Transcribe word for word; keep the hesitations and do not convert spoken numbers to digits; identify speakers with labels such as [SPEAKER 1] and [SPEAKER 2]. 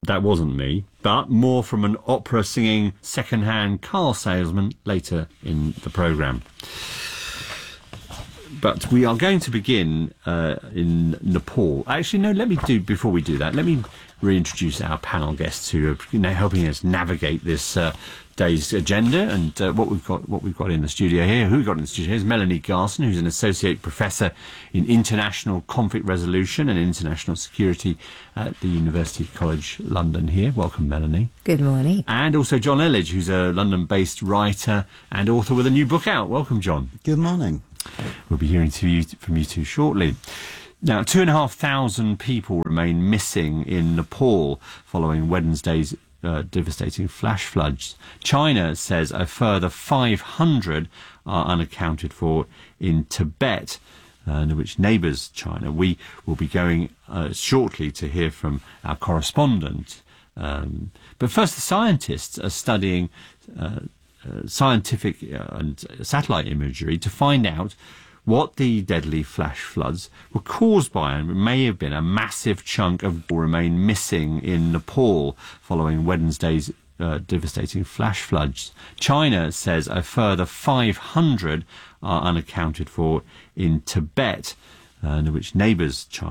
[SPEAKER 1] That wasn't me, but more from an opera-singing second-hand car salesman later in the programme. But we are going to begin uh, in Nepal. Actually, no, let me do, before we do that, let me reintroduce our panel guests who are, you know, helping us navigate this uh, day's agenda. And uh, what we've got what we've got in the studio here, who we've got in the studio here is Melanie Garson, who's an Associate Professor in International Conflict Resolution and International Security at the University College London here. Welcome, Melanie.
[SPEAKER 2] Good morning.
[SPEAKER 1] And also John Elledge, who's a London-based writer and author with a new book out. Welcome, John.
[SPEAKER 3] Good morning.
[SPEAKER 1] We'll be hearing to you, from you two shortly. Now, two and a half thousand people remain missing in Nepal following Wednesday's uh, devastating flash floods. China says a further five hundred are unaccounted for in Tibet, uh, which neighbours China. We will be going uh, shortly to hear from our correspondent. Um, but first, the scientists are studying uh, Uh, scientific uh, and satellite imagery to find out what the deadly flash floods were caused by, and it may have been a massive chunk of remain missing in Nepal following Wednesday's uh, devastating flash floods. China says a further five hundred are unaccounted for in Tibet, uh, which neighbours China.